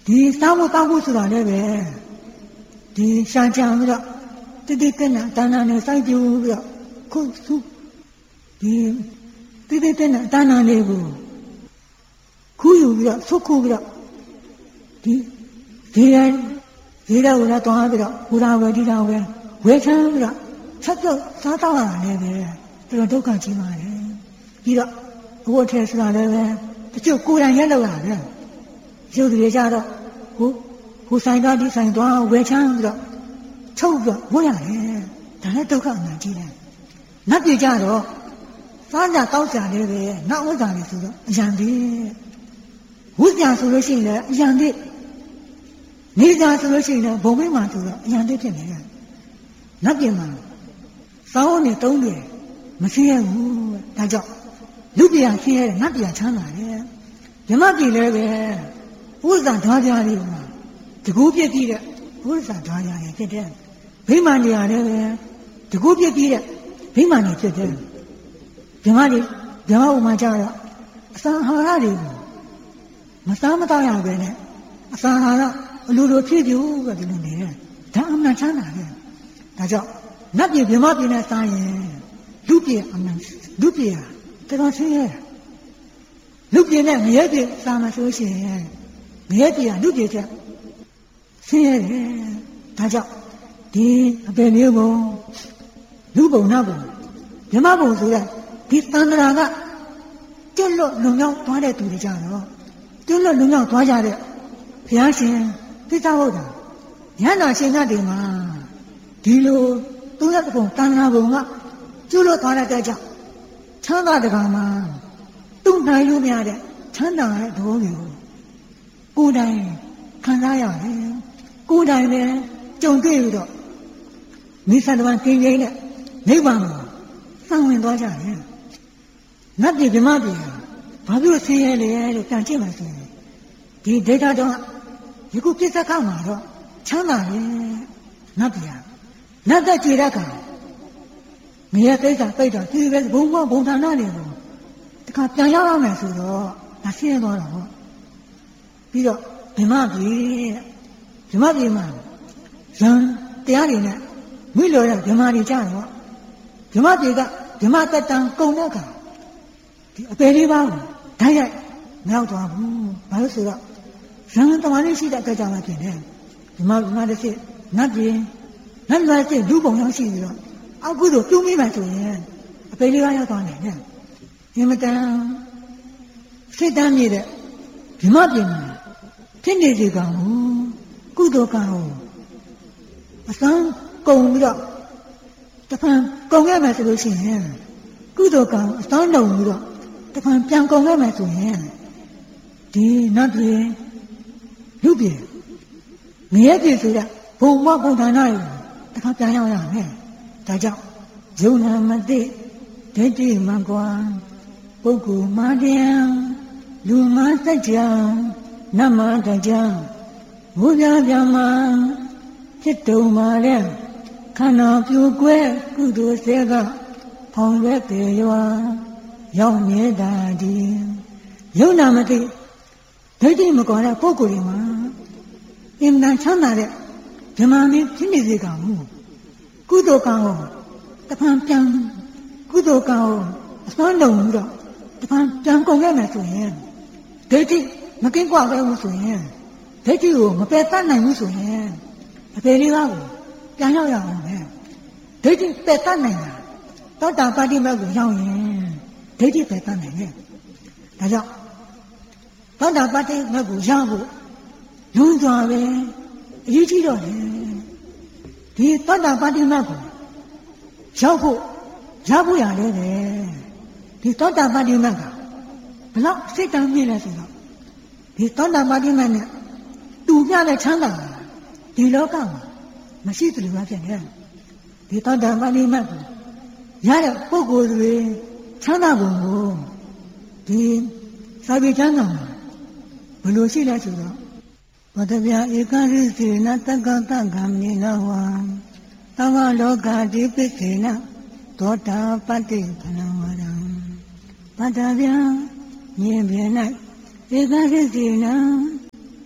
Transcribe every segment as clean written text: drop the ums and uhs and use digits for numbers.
ဒီစားဖို့တောက်ဖို့ဆိုတာလည်းပဲဒီရှာကြံပြီးတော့တိတိကျကျတဏ္ဍာနဲ့စိုက်ပြူပြီးတော့ခုစုဒီတိတိကျကျတဏ္ဍာလေးကိုခူးယူပြီးတော့ဆုတ်ခုပြီးတော့ဒီဒေရကိုလည်းတွားပြီးတော့ဘူရာဝယ်ဒီတာဝယ်ချမ်းပြီးတော့ချက်တော့စားတော့ရတယ်ပဲတော်ဒုက္ခကြီးပါတယ်ပြီးတော့ဘဝထဲဆိုတာလည်းပဲတချို့ကိုယ်တိုင်ရက်လောက်ရတယ်ရုပ်တွေကြတော့ဟိုဆိုင်တော့ဒီဆိုင်သွားဝယ်ချမ်းပြီးတော့ချုပ်ပြီးတော့ဝတ်ရတယ်ဒါလည်းဒုက္ခအမှန်ကြီးတယ်နတ်ပြည်ကြတော့စားကြတောက်ကြလည်းပဲနောက်ဝတ်တာလေဆိုတော့အရန်သေးဝတ်ကြဆိုလို့ရှိရင်လည်းအရန်သေးနေကြဆိုလို့ရှိရင်လည်းဘုံမိမှဆိုတော့အရန်သေးဖြစ်နေတယ်နတ်ပြည်မှာစောင်းနေတုံးတယ်မဆင်းရဘူးဒါကြောင့်လူပြည်ဆင်းရဲတယ်နတ်ပြည်ချမ်းသာတယ်ဓမ္မပြည်လည်းပဲဘုရားဓာကြလေးမှာတကူပြည့်ပြီးတဲ့ဘုရားဓာကြလေးဖြစ်တယ်ဗိမာန်နေရာလည်းပဲတကူပြည့်ပြီးတဲ့ဗိမာန်နေဖြစ်တယ်ဓမ္မဥမာကြတော့အစာဟာရတွေကိုမစားမတော့ရပဲနဲ့အစာဟာရအလိုလိုဖြစ်ပြူပဲဒီလိုနေတယ်ဒါအမှန်ချမ်းသာတယ်ဒါကြောင့်နတ်ပြည်ဗြဟ္မပြည်နဲ့စားရင်လူပြည်အမှန်လူပြည်ဟာတော်ဆင်းရဲလူပြည်နဲ့ငရဲပြည်စားမှဆိုရှင်ငရဲပြည်ဟာလူပြည်ချက်ဆင်းရဲတယ်ဒါကြောင့်ဒီအပေမျိုးဘုံလူဘုံနတ်ဘုံဗြဟ္မဘုံဆိုတဲ့ဒီသန္တရာကကျွတ်လွတ်လုံရောက်သွားတဲ့သူတွေကြတော့ကျွတ်လွတ်လုံရောက်သွားကြတဲ့ဘုရားရှင်သစ္စာဟုတ်တာဉာဏ်တော်ရှင်တွေမှာဒီလိုသုံးရတဲ့ဘုံသန္တရာဘုံကကျွတ်လွတ်သွားတဲ့ကြောင့်ချမ်းသာတကမှာသူ့နိုင်လို့မရတဲ့ချမ်းသာတဲ့သဘောမျိုးကိုယ်တိုင်ခံစားရတယ်ကိုယ်တိုင်ပဲကြုံတွေ့ပြီးတော့မိစ္ဆာတမန်ကင်းကျင်းတဲ့နိဗ္ဗာန်ကိုသံဝင်သွားကြတယ်နတ်ပြည်ဗြဟ္မပြည်ဘာဖြစ်လို့ဆင်းရဲလဲလို့ပြန်ကြည့်မှဆိုရင်ဒီဒေတာတော့ယခုပြစ္ဆကမှာတော့ချမ်းသာတယ်နတ်ပြည်နတ်သက်ကြည်တဲ့အခါငရဲသိတာပိတ်တော့ဒီပဲဘုံဌာနတွေကိုတခါပြန်ရောက်ရမယ်ဆိုတော့ဒါဆင်းရဲသွားတာပေါ့ပြီးတော့ဗြဟ္မပြည်မှာဇန်တရားတွေနဲ့မိလို့ရဗြဟ္မတွေကြတော့ဗြဟ္မပြည်ကဗြဟ္မတတံကုန်တဲ့အခါဒီအပေလေးပါးကိုဓာတ်ရိုက်မရောက်သွားဘူးဘာလို့ဆိုတော့ဇန်တမားလေးရှိတဲ့အခါကျမှဖြစ်တယ်ဗြဟ္မတစ်စစ်နတ်ပြည်စစ်လူပုံရောက်ရှိပြီးတော့အောက်ကုသိုလ်ပြုမိမှဆိုရင်အပေလေးပါးရောက်သွားတယ်ဒီမတန်စိတ်တမ်းမြည်တဲ့ဗြဟ္မပြည်မှာဖြစ်နေစီကောင်ကုသိုလ်ကောင်အစမ်းကုန်ပြီးတော့တဖန်ကုန်ခဲ့မယ်ဆိုလို့ရှိရင်ကုသိုလ်ကောင်အစမ်းလုံပြီးတော့တဖန်ပြန်ကုန်ခဲ့မယ်ဆိုရင်ဒီနတ်ပြည်လူပြည်ငရဲပြည်ဆိုတဲ့ဘုံဌာနတွေတခါပြန်ရောက်ရမယ်ဒါကြောင့်ယုံနာမသိဒိဋ္ဌိမကွာပုဂ္ဂိုလ်မာတရားလူမစัจ जा နတ်မတရားဘုရားပြမဖြစ်တုံပါလေခန္ဓာပြိုကွဲကုသိုလ်စေကဖောင်ရွက်ပေရွာရောက်နေတာဒီယုံနာမသိဒိဋ္ဌိမကွာတဲ့ပုဂ္ဂိုလ်တွေမှာအင်မတန်ချမ်းသာတဲ့ဓမ္မမင်းဖြစ်နေစေကောင်မူကုသိုလ်ကောင်တဖန်ပြန်ကုသိုလ်ကောင်အစွမ်းလုံးပြီးတော့တဖန်ပြန်ကုန်ခဲ့မယ်ဆိုရင်ဒိဋ္ဌိမကင်းကွာခဲ့ဘူးဆိုရင်ဒိဋ္ဌိကိုမပယ်တတ်နိုင်ဘူးဆိုရင်အပေလေးပါးကိုပြန်ရောက်ရအောင်ပဲဒိဋ္ဌိပယ်တတ်နိုင်တာသောတာပတ္တိမတ်ကိုရောက်ရင်ဒိဋ္ဌိပယ်တတ်နိုင်တယ်ဒါကြောင့်သောတာပတ္တိမတ်ကိုရောက်ဖို့လွန်စွာပဲအရေးကြီးတော့တယ်ဒီသောတာပတ္တိမတ်ကိုရောက်ဖို့ရတယ်ပဲဒီသောတာပတ္တိမတ်ကဘလောက်စိတ်တမ်းမြင့်လဲဆိုတော့ဒီသောတာပတ္တိမတ်နဲ့တူပြတဲ့ချမ်းသာဒီလောကမှာမရှိသလိုပဲဖြစ်နေဒီသောတာပတ္တိမတ်ကိုရတဲ့ပုဂ္ဂိုလ်တွေချမ်းသာပုံကိုဒီစာပေကျမ်းစာမှာဘယ်လိုရှိလဲဆိုတော့ဘုဒ္ဓဗျာဧကရိစေနတက္ကတဂံမိနဝံသဝလောကတိပိစေနသောတာပတ္တိခဏဝရံဘုဒ္ဓဗျာမြင်ပြ၌ဧကရိစေန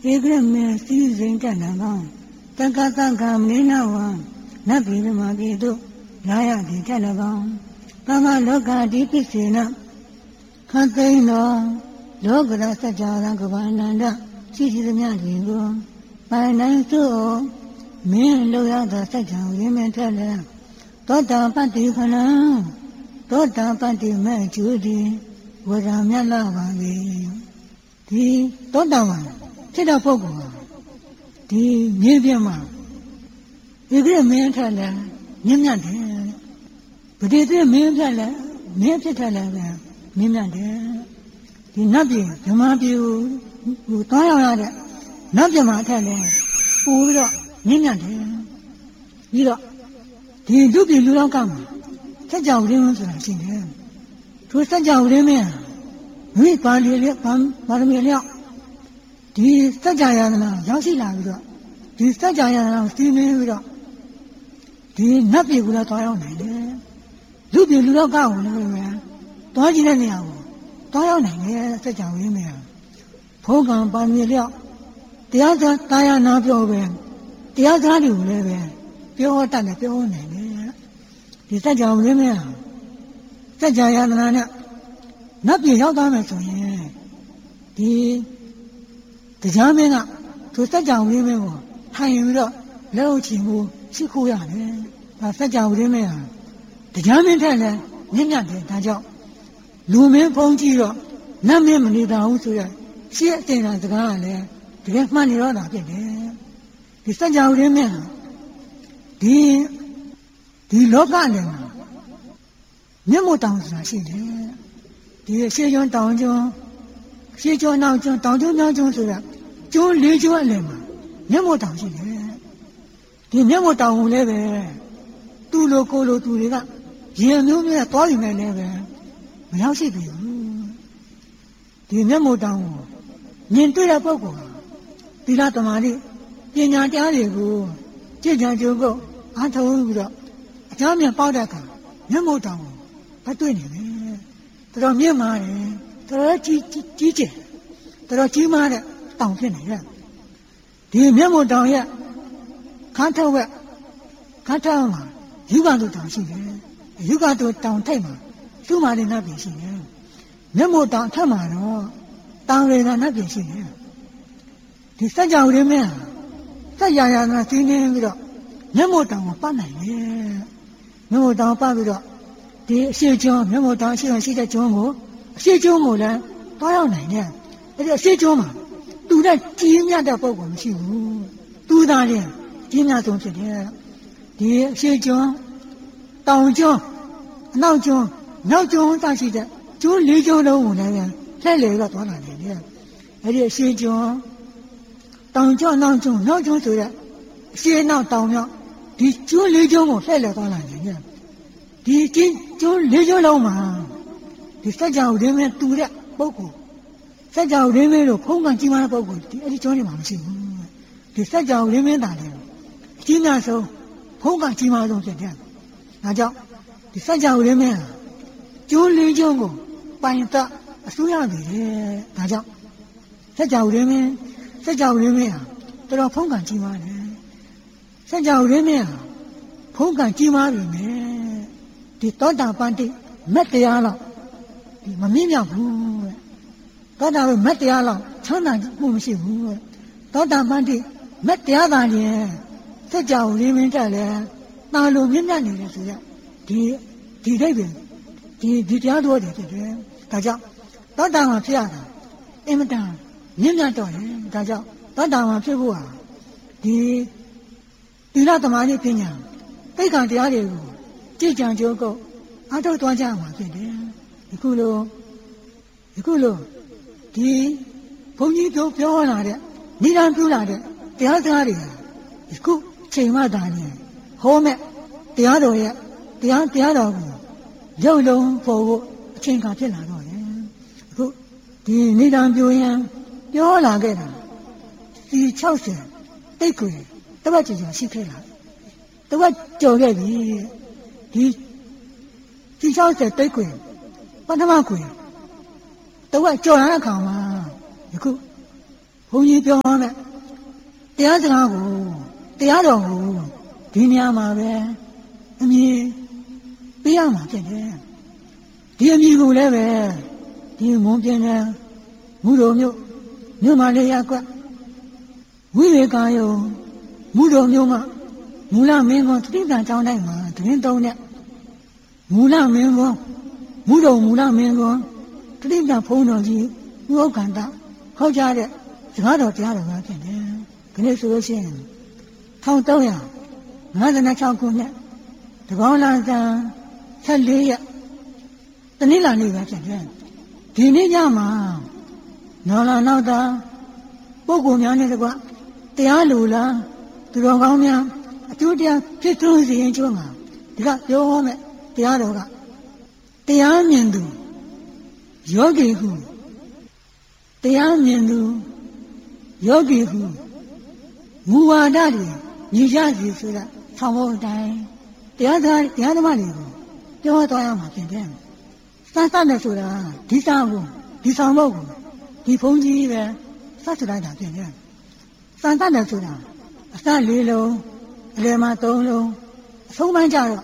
Egreme season Telegram, Takataka Mina one, Nabi Magido, Laya the Telegram, Kama Loka Dipicina, Kataino, Logra Sajara Govananda, City the Magigo, by 9 me and Loya the Sajan women tell her, Tota Paticana, Tota Pati May Judy, was a Mala the Tota one. 这条包裹的面边嘛，一个人面出来，面面的，不对对面出来，面出来的面面的，的那边怎么比有多样的，那边嘛出来，不知道面面的，一个，的路边路上干嘛？在家屋里面是哪些的？说在家屋里面，没把它灭了。 ဒီစัจ jaya နာရောက်ရှိလာပြီးတော့ဒီစัจ jaya နာကိုသိနေပြီးတော့ဒီနတ်ပြည်ကိုလည်းတွားရောက်နိုင်တယ်လူပြည်လူလောကကိုလည်းပဲတွားကြည့်တဲ့နေရာကိုတွားရောက်နိုင်တယ်စัจ jaya ဝိမေယဘုံကံပါမြေလျောက်တရားစကားနာပြောပဲတရားစကားတွေကိုလည်းပဲပြောတတ်တယ်ပြောနိုင်တယ်ဒီစัจ jaya ဝိမေယစัจ jaya နာနဲ့နတ်ပြည်ရောက်သွားမယ်ဆိုရင်ဒီ တရားမင်းကသူစัจ java လေးမင်းကိုထိုင်ပြီးတော့လက်ဥချီမှုရှိခိုးရတယ်။ဒါစัจ java လေးမင်းဟာတရားမင်းထက်လည်းမြင့်မြတ်တယ်ဒါကြောင့်လူမင်းဖုံးကြည့်တော့နတ်မင်းမနေတာဘူးဆိုရရှေ့အတင်တာစကားကလည်းတကယ်မှန်နေတော့တာဖြစ်တယ်။ဒီစัจ java လေးမင်းဟာဒီလောကနဲ့မျက်မှောက်တောင်ဆိုတာရှိတယ်။ဒီရှေ့ကျွန်းတောင်ကျွန်း ရှေ့ကျောင်းနောက်ကျောင်းတောင်ကျောင်းမြောက်ကျောင်းဆိုတာကျောင်း၄ကျောင်းအလယ်မှာမျက်မှောက်တောင်ရှိတယ်ဒီမျက်မှောက်တောင်ကိုလည်းပဲသူ့လိုကိုလိုသူတွေကရင်မျိုးမျိုးသွားပြီးမယ်လည်းပဲမရောက်ရှိပြီဒီမျက်မှောက်တောင်ကိုမြင်တွေ့တဲ့ပုဂ္ဂိုလ်သီလသမာဓိပညာတရားတွေကိုကြည်ကြံကြိုးကိုအားထုတ်ပြီးတော့အကြောင်းမြန်ပေါက်တဲ့အခါမျက်မှောက်တောင်ကိုမတွေ့နေတယ်တော်တော်မြင့်မာတယ် တော်ကြီးကျယ်တော်ကြီးမားတဲ့တောင်ဖြစ်နေတယ်ဒီမျက်မှောက်တောင်ရဲ့ခန်းထောက်မှာယူကတူတောင်ရှိတယ်ယူကတူတောင်ထိပ်မှာသူ့မာလေးနတ်ပြည်ရှိတယ်မျက်မှောက်တောင်ထက်မှာတော့တောင်ရေကနတ်ပြည်ရှိတယ်ဒီစัจ java လေးမင်းစัจ jaya နာသိနေပြီးတော့မျက်မှောက်တောင်ကိုပတ်နိုင်တယ်မျက်မှောက်တောင်ပတ်ပြီးတော့ဒီအရှိကျွန်းမျက်မှောက်တောင်ရှိတဲ့ကျွန်းကို အရှိကျွန်းကိုလည်းတွားရောက်နိုင်တယ်။အဲဒီအရှိကျွန်းမှာသူနဲ့ကြီးမြတ်တဲ့ပုဂ္ဂိုလ်မရှိဘူး။သူသားချင်းကြီးမြတ်ဆုံးဖြစ်တယ်။ဒီအရှိကျွန်းတောင်ကျွန်းအနောက်ကျွန်းနောက်ကျွန်းသရှိတဲ့ကျွန်း၄ကျွန်းလုံးကိုလည်းလှည့်လည်တော့သွားလာနေတယ်။အဲဒီအရှိကျွန်းတောင်ကျွန်းနောက်ကျွန်းဆိုတဲ့အရှိနောက်တောင်မြောက်ဒီကျွန်း၄ကျွန်းကိုလှည့်လည်သွားလာနေတယ်။ဒီကျွန်း၄ကျွန်းလုံးမှာ ဒီစัจ java ရင်းမဲ့တူတဲ့ပုဂ္ဂိုလ်စัจ java ရင်းမဲ့လို့ဖုံးကကြီးမားတဲ့ပုဂ္ဂိုလ်ဒီအဲ့ဒီကျောင်းတွေမှာမရှိဘူးဒီစัจ java ရင်းမဲ့တာလေအကြီးများဆုံးဖုံးကကြီးမားဆုံးဖြစ်တယ်ဒါကြောင့်ဒီစัจ java ရင်းမဲ့ကျွန်းလေးကျွန်းကိုပိုင်တအစိုးရနေတယ်ဒါကြောင့်စัจ java ရင်းမဲ့တော်တော်ဖုံးကကြီးမားတယ်စัจ java ရင်းမဲ့ဖုံးကကြီးမားပြီမယ်ဒီသောတာပန်တိမတ်တရားလောက် ဒီမမြင့်မြောက်ဘူးတဲ့သောတာပန်မတ်တရားလောက်ချမ်းသာမှုမရှိဘူးတဲ့သောတာပန်တိမတ်တရားသာလျင်စัจ java ရင်းမင်းတက်လဲတာလိုမြင့်မြတ်နေတယ်ဆိုရဒီဒိဋ္ဌိဒီတရားတော်တွေဖြစ်တယ်ဒါကြောင့်သောတာပန်ဖြစ်ရတာအင်မတန်မြင့်မြတ်တော့တယ်ဒါကြောင့်သောတာပန်ဖြစ်ဖို့ဟာဒီသီလသမာဓိပညာသိက္ခာတရားတွေကိုကြည်ကြံကြိုးကုပ်အားထုတ်သွားကြမှာဖြစ်တယ် အခုလိုဒီဘုန်းကြီးတို့ပြောလာတဲ့နိဒာန်ပြုလာတဲ့တရားစကားတွေအခုချိန်မှသာနေဟောမဲ့တရားတော်ရဲ့တရားတော်ကိုရုပ်လုံးပေါ်ဖို့အချိန်ခါဖြစ်လာတော့တယ်အခုဒီနိဒာန်ပြုရင်ပြောလာခဲ့တာဒီ60တိတ်ကိုတပတ်ကျော်ရှိခဲ့လာတပတ်ကျော်ခဲ့ပြီဒီ60တိတ်ကို ပထမကွယ်တော့ကြော်လာတဲ့ခါမှာယခုဘန်းကြီးပြောမယ်တရားစကားကိုတရားတော်ကိုဒီနေရာမှာပဲအမြင်ပေးရမှာဖြစ်တယ်ဒီအမြင်ကိုလည်းပဲဒီမွန်ပြင်းတဲ့မူတော်မြို့မှာလေးရကွက်ဝိဝေကာယုံမူတော်မြို့မှာမူလမင်းကွန်တိတ္တန်ကျောင်းတိုင်းမှာတရင်သုံးတဲ့မူလမင်းကွန်မူတော်မူလမင်းကွန်တိတ္တန်ဖုံးတော်ကြီးဥက္ကန္တဟောကြားတဲ့စကားတော်တရားတော်ကဖြစ်တယ်ဒီနေ့ဆိုလို့ရှိရင်1356ခုနှစ်တကောင်းလဆန်း14ရက်တနင်္လာနေ့ပဲဖြစ်တယ်ဒီနေ့ညမှာနော်လာနောက်တာပုဂ္ဂိုလ်များနဲ့တကွတရားလူလားသူတော်ကောင်းများအကျိုးတရားဖြစ်ထွန်းစေရင်ကျွမ်းမှာဒီကပြောဟောမဲ့တရားတော်ကတရားမြင်သူယောဂီဟုတရားမြင်သူယောဂီဟုမူဝါဒတွေညီကြစီဆိုတာဆောင်းဖို့အတိုင်းတရားသမားတွေကိုပြောသွားရမှာဖြစ်တယ်စမ်းနဲ့ဆိုတာဒီဆောင်ဖို့ဒီဆောင်ဖို့ကိုဒီဘုန်းကြီးပဲစတ်လိုက်တာဖြစ်တယ်စမ်းနဲ့ဆိုတာအစ4လုံးအလယ်မှာ3လုံးအဆုံးပိုင်းကျတော့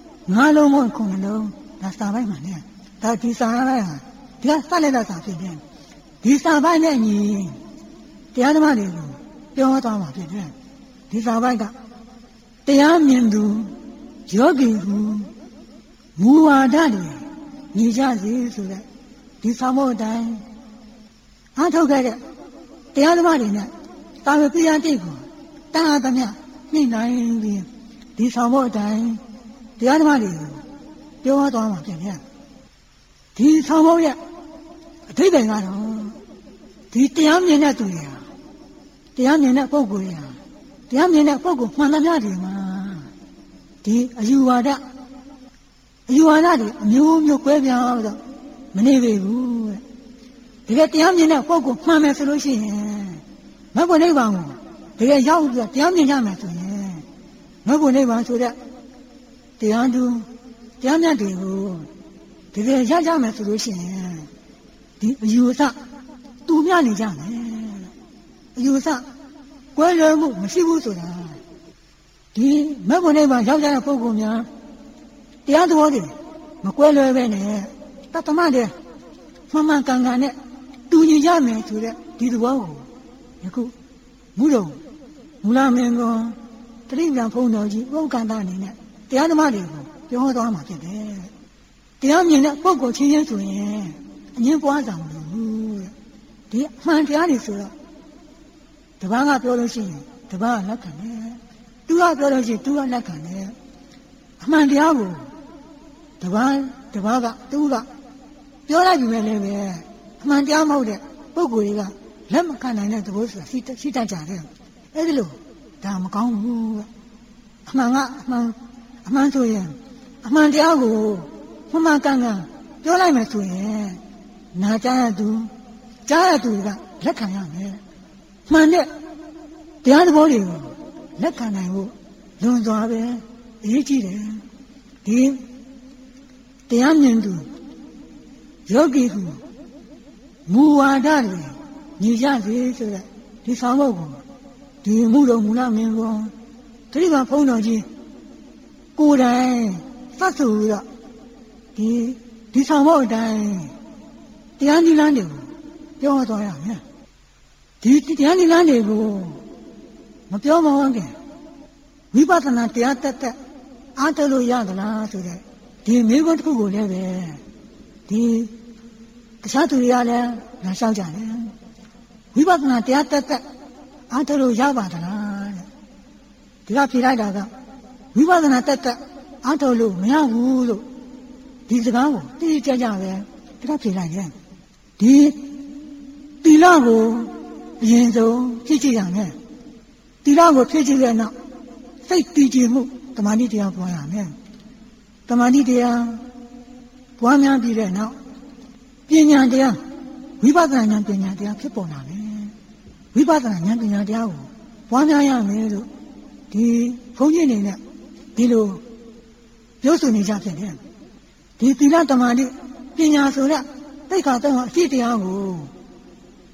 5လုံးမို့9လုံးဒါစာပိုင်းမှာနဲ့ဒါဒီစာပိုင်းဟာဒီကစလိုက်တာစာဖြစ်တယ်ဒီစာပိုင်းနဲ့ညီတရားသမားတွေကိုပြောသွားမှာဖြစ်တယ်ဒီစာပိုင်းကတရားမြင်သူယောဂီဟုမူဝါဒတွေညီကြစီဆိုတဲ့ဒီဆောင်ဖို့အတိုင်းအားထုတ်ခဲ့တဲ့တရားသမားတွေနဲ့တာဝတိယတိတ်ကိုတာသမျှနှိမ့်နိုင်ပြီးဒီဆောင်ဖို့အတိုင်းတရားသမားတွေကိုပြောသွားမှာဖြစ်တယ်ဒီဆောင်ဖို့ရဲ့အထိပ္ပယ်ကတော့ဒီတရားမြင်တဲ့သူတွေဟာတရားမြင်တဲ့ပုဂ္ဂိုလ်တွေဟာတရားမြင်တဲ့ပုဂ္ဂိုလ်မှန်သမျှတွေမှာဒီအယူဝါဒတွေအမျိုးမျိုးကွဲပြားတော့မနေပေဘူးတကယ်တရားမြင်တဲ့ပုဂ္ဂိုလ်မှန်မယ်ဆိုလို့ရှိရင်မဂ္ဂနိဗ္ဗာန်ကိုတကယ်ရောက်ပြီးတရားမြင်ကြမယ်ဆိုရင်မဂ္ဂနိဗ္ဗာန်ဆိုတဲ့တရားသူတရားမြတ်တွေကိုတကယ်ရကြမယ်ဆိုလို့ရှိရင်ဒီအယူအဆတူမျှနေကြမယ်အယူအဆကွဲလွဲမှုမရှိဘူးဆိုတာဒီမဂ္ဂနိဗ္ဗာန်ရောက်ကြတဲ့ပုဂ္ဂိုလ်များတရားတော်တွေမကွဲလွဲပဲနဲ့တသမတဲ့မှန်မှန်ကန်ကန်နဲ့တူညီကြမယ်ဆိုတဲ့ဒီသဘောကိုယခုမူတော်မူလမင်းကွန်တတိယဖုံးတော်ကြီးဥက္ကန္တအနေနဲ့တရားသမားတွေကိုပြောသွားမှာဖြစ်တယ်တရားမြင်တဲ့ပုဂ္ဂိုလ်ချင်းချင်းဆိုရင်အငြင်းပွားဆောင်လို့ဒီအမှန်တရားတွေဆိုတော့တပန်းကပြောလို့ရှိရင်တပန်းကလက်ခံတယ်သူကပြောလို့ရှိရင်သူကလက်ခံတယ်အမှန်တရားကိုတပန်းကသူကပြောလိုက်ပြီလည်းပဲအမှန်တရားမဟုတ်တဲ့ပုဂ္ဂိုလ်တွေကလက်မခံနိုင်တဲ့သဘောဆိုတာရှိတတ်ကြတယ်အဲ့ဒီလိုဒါမကောင်းဘူးအမှန်ကအမှန်ဆိုရင်အမှန်တရားကိုမှန်ကန်ကန်ပြောလိုက်မယ်ဆိုရင်နာကြားရသူကြားရသူကလက်ခံရမယ်မှန်တဲ့တရားသဘောတွေကိုလက်ခံနိုင်ဖို့လွန်စွာပဲအရေးကြီးတယ်ဒီတရားမြင်သူယောဂီဟုမူဝါဒတွေညီကြစေဆိုတဲ့ဒီဆောင်ဖို့ကိုဒီမှုတော်မူလမင်းကွန်တတိယဖုံးတော်ကြီးကိုယ်တိုင်သတ်ဆိုပြီးတော့ဒီဆောင်ဖို့အတိုင်းတရားနိလန်းတွေကိုပြောသွားရမယ်ဒီတရားနိလန်းတွေကိုမပြောမဝန်းခင်ဝိပဿနာတရားတက်အားထုတ်လို့ရသလားဆိုတဲ့ဒီမိဘတစ်ခုကိုလည်းပဲဒီတခြားသူတွေကလည်းလာလျှောက်ကြတယ်ဝိပဿနာတရားတက်အားထုတ်လို့ရပါသလားတဲ့ဒီကဖြေလိုက်တာကဝိပဿနာတက်အားထုတ်လို့မရဘူးလို့ဒီစကားကိုတိတိကျကျပဲဒီကဖြေလိုက်တယ်ဒီသီလကိုအရင်ဆုံးဖြည့်ကြည့်ရမယ်သီလကိုဖြည့်ကြည့်တဲ့နောက်စိတ်တည်ကြည်မှုတမာတိတရားပွားရမယ်တမာတိတရားပွားများပြီးတဲ့နောက်ပညာတရားဝိပဿနာဉာဏ်ပညာတရားဖြစ်ပေါ်လာမယ်ဝိပဿနာဉာဏ်ပညာတရားကိုပွားများရမယ်လို့ဒီဘုန်းကြီးအနေနဲ့ဒီလိုပြောဆိုနေကြဖြစ်တယ်ဒီသီလတမာတိပညာဆိုတဲ့သိက္ခာသုံးပါးအရှိတရားကို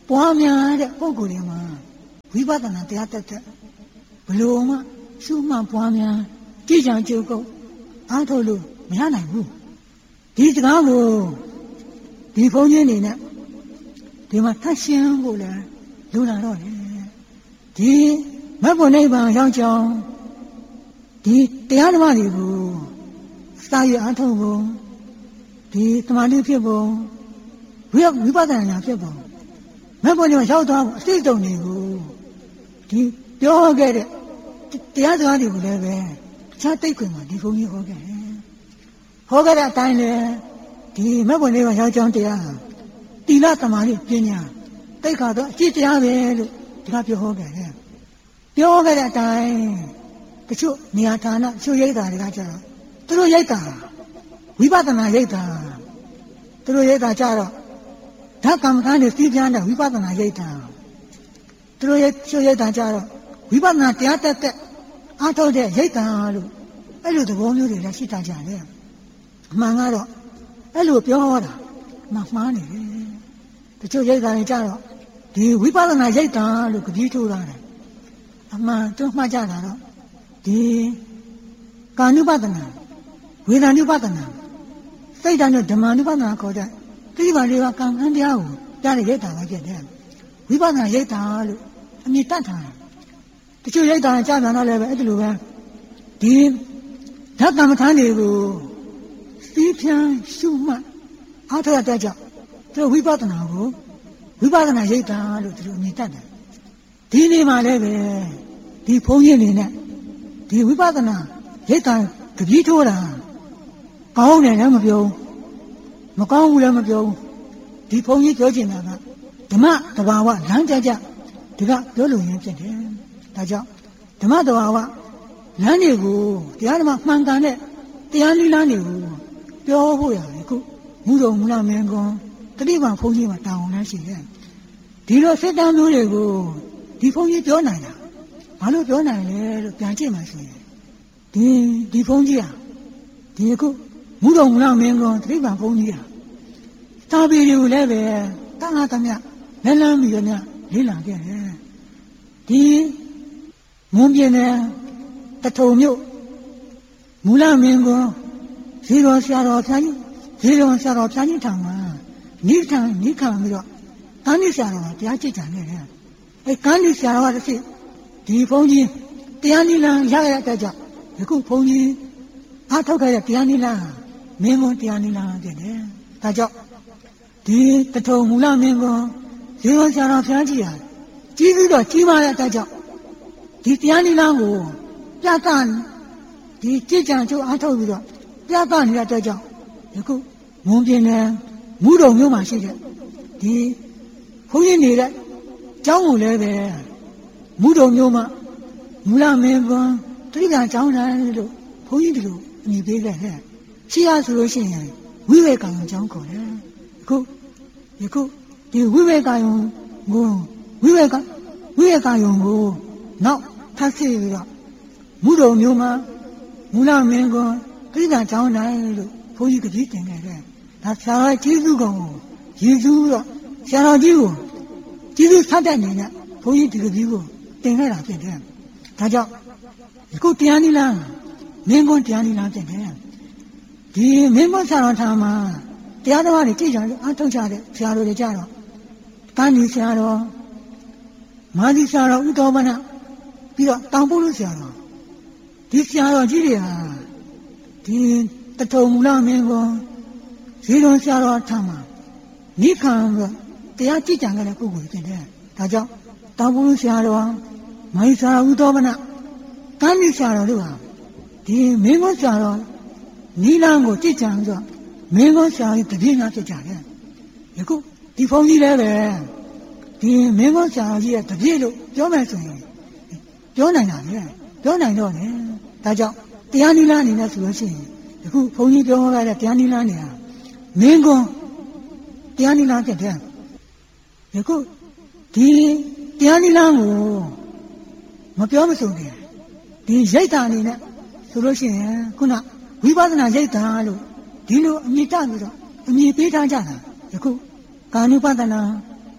ပွားများတဲ့ပုဂ္ဂိုလ်တွေမှာဝိပဿနာတရားတက်တဲ့ဘလို့မှရှုမှတ်ပွားများကြည်ကြံကြိုးကုပ်အားထုတ်လို့မရနိုင်ဘူးဒီစကားကိုဒီဘုန်းကြီးနေနဲ့ဒီမှာထပ်ရှင်းဖို့လဲလူလာတော့လေဒီမတ်ဖို့နိဗ္ဗာန်ရောက်ကြောင်းဒီတရားဓမ္မတွေကိုစာရအားထုတ်ဖို့ဒီသမာဓိဖြစ်ဖို့ဝိပဿနာဉာဏ်ဖြစ်ဖို့မတ်ဖို့နိဗ္ဗာန်ရောက်သွားဖို့အစိတ်တုံတွေကိုဒီပြောခဲ့တဲ့တရားစကားတွေကိုလည်းပဲတခြားတိတ်ခွင်မှာဒီဘုန်းကြီးဟောခဲ့တယ်ဟောခဲ့တဲ့အတိုင်းလေဒီမတ်ဖို့နိဗ္ဗာန်ရောက်ကြောင်းတရားတိလသမာဓိပညာတိတ်ခါတော့အကျင့်တရားပဲလို့ဒီကပြောဟောခဲ့တယ်ပြောခဲ့တဲ့အတိုင်းတချို့နေရာဌာနချို့ရိပ်တာတွေကကြတော့သူတို့ရိပ်တာဝိပဿနာရိပ်တာသူတို့ရိပ်တာကြတော့ဓာတ်ကမ္မထာနဲ့စီးပြန်းတဲ့ဝိပဿနာရိပ်တာသူတို့ချို့ရိပ်တာကြတော့ဝိပဿနာတရားတက်တဲ့အားထုတ်တဲ့ရိပ်တာလို့အဲ့လိုသဘောမျိုးတွေလည်းရှိတာကြတယ်အမှန်ကတော့အဲ့လိုပြောတာမှားနေတယ်တချို့ရိပ်တာတွေကြတော့ဒီဝိပဿနာရိပ်တာလို့ကြပြီးထိုးတာတယ်အမှန်သူမှတ်ကြတာတော့ဒီကာနုပဒနာဝေဒာနုပဒနာစိတ်ဓာတ်နဲ့ဓမ္မနုပဒနာခေါ်တဲ့တိပါလေးပါကံခန်းတရားကိုကြားရရိပ်တာပဲဖြစ်တယ်ဝိပဿနာရိပ်တာလို့အမြင်တတ်တာတချို့ရိပ်တာကြားပြန်တော့လည်းပဲအဲ့ဒီလိုပဲဒီဓာတ်ကမ္မထာတွေကိုစီးဖြန်းရှုမှတ်အားထုတ်တဲ့ကြောင့်သူတို့ဝိပဿနာကိုဝိပဿနာရိပ်တာလို့သူတို့အမြင်တတ်တယ်ဒီနေ့မှလည်းပဲဒီဘုန်းကြီးတွေနဲ့ဒီဝိပဿနာရိပ်တာကြပြီးထိုးတာကောင်းတယ်လည်းမပြောမကောင်းဘူးလည်းမပြောဒီဘုန်းကြီးပြောချင်တာကဓမ္မတဘာဝလမ်းကြကြဒီကပြောလို့ရင်းဖြစ်တယ်ဒါကြောင့်ဓမ္မတဘာဝလမ်းတွေကိုတရားဓမ္မမှန်ကန်တဲ့တရားနည်းလမ်းတွေကိုပြောဖို့ရတယ်ခုမူတော်မူလမင်းကွန်တတိပံဘုန်းကြီးမှာတောင်းလည်းရှိတယ်ဒီလိုစိတ်တမ်းမျိုးတွေကိုဒီဘုန်းကြီးပြောနိုင်တာဘာလို့ပြောနိုင်လဲလို့ပြန်ကြည့်မှဆိုရင်ဒီဘုန်းကြီးဟာဒီခုမူတော်မူလမင်းကွန်တတိပံဘုန်းကြီးဟာတာပီတွေကိုလည်းပဲတန်ခါသမျှလက်လန်းပြီးတော့လေးလာခဲ့တယ်ဒီမွန်ပြင်းတဲ့တထုံမြို့မူလမင်းကွန်ဇီတော်ဆရာတော်ဖျားကြီးဇီတော်ဆရာတော်ဖျားကြီးထံမှာနိခံပြီးတော့ကန်းဒီဆရာတော်တရားကြည့်ကြတယ်အဲကန်းဒီဆရာတော်ကတစ်စိဒီဘုန်းကြီးတရားနိလန်းရရတဲ့ကြောင့်ဒီခုဘုန်းကြီးအားထုတ်ခဲ့တဲ့တရားနိလန်းမင်းကွန်တရားနိလန်းဖြစ်တယ်ဒါကြောင့်ဒီတထုံမူလမင်းကွန်ဇီတော်ဆရာတော်ဖျားကြီးဟာကြီးပြီးတော့ကြီးမားတဲ့ကြောင့်ဒီတရားနိလန်းကိုပြသဒီကြည်ကြံကျိုးအားထုတ်ပြီးတော့ပြသနေတဲ့အတွက်ကြောင့်ဒီခုမွန်ပြင်းနဲ့မူတော်မျိုးမှာရှိတဲ့ဒီဘုန်းကြီးနေတဲ့ကျောင်းကိုလည်းပဲမူတော်မျိုးမှာမူလမင်းကွန်တိရိစ္ဆာန်ကျောင်းတိုင်းလို့ဘုန်းကြီးတို့အမည်ပေးခဲ့တယ်ရှိရဆိုလို့ရှိရင်ဝိဝေကံကျောင်းခေါ်တယ်အခုဒီဝိဝေကံကိုဝိဝေကံကိုနောက်ထပ်စီပြီးတော့မူတော်မျိုးမှာမူလမင်းကွန်တိရိစ္ဆာန်ကျောင်းတိုင်းလို့ဘုန်းကြီးကကြီးတင်ခဲ့တယ်ဒါဆရာတော်ကျေးဇူးကောင်ကိုရည်စူးတော့ဆရာတော်ကြီးကိုကျေးဇူးဆက်တဲ့အနေနဲ့ဘုန်းကြီးဒီလိုကြီးကိုတင်ခဲ့တာဖြစ်တယ်ဒါကြောင့်အခုတရားနိလန်းမင်းကွန်တရားနိလန်းဖြစ်တယ်ဒီမင်းကွန်ဆရာတော်ထာမှာတရားတော်တွေကြည်ကြံလို့အားထုတ်ကြတဲ့ဆရာတော်တွေကြတော့တန်းကြီးဆရာတော်မာသီဆရာတော်ဥတော်မနပြီးတော့တောင်ပုလူဆရာတော်ဒီဆရာတော်ကြီးတွေဟာဒီတထုံမူလမင်းကွန်ဇီတော်ဆရာတော်ထာမှာနိခံတရားကြည်ကြံခဲ့တဲ့ပုဂ္ဂိုလ်ဖြစ်တယ်ဒါကြောင့်တောင်ပုလူဆရာတော်မာသီဆရာတော်ဥတော်မနတန်းကြီးဆရာတော်တို့ဟာဒီမင်းကွန်ဆရာတော်နိလန်းကိုကြည်ကြံပြီးတော့မင်းကွန်ဆရာကြီးတပြည့်များဖြစ်ကြတယ်ယခုဒီဘုန်းကြီးလည်းပဲဒီမင်းကွန်ဆရာကြီးရဲ့တပြည့်လို့ပြောမယ်ဆိုရင်ပြောနိုင်တာလေပြောနိုင်တော့လေဒါကြောင့်တရားနိလန်းအနေနဲ့ဆိုလို့ရှိရင်ယခုဘုန်းကြီးပြောရတဲ့တရားနိလန်းနေဟာမင်းကွန်တရားနိလန်းဖြစ်တယ်ယခုဒီတရားနိလန်းကိုမပြောမဆိုခင်ဒီရိတ်တာအနေနဲ့ဆိုလို့ရှိရင်ခုနဝိပဿနာရိတ်တာလို့ဒီလိုအမြင်တပြီးတော့အမြင်ပေးထားကြတာယခုကာနုပဒနာ